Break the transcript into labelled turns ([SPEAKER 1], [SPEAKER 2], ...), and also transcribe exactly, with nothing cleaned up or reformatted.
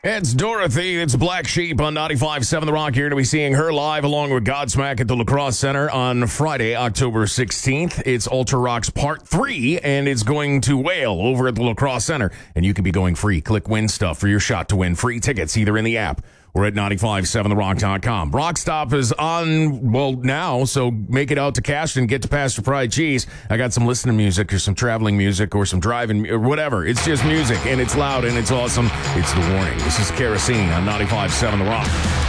[SPEAKER 1] It's Dorothy. It's Black Sheep on ninety-five point seven The Rock. Here to be seeing her live along with Godsmack at the La Crosse Center on Friday, October sixteenth. It's Ultra Rocks Part three, and it's going to Whale over at the La Crosse Center. And you can be going free. Click Win Stuff for your shot to win free tickets either in the app or at ninety-five point seven the rock dot com. Rock Stop is on, well, now, so make it out to Cashton, get to Pastor Fried Cheese. I got some listening music or some traveling music or some driving or whatever. It's just music, and it's loud, and it's awesome. It's The Warning. This is Kerosene on ninety-five point seven The Rock.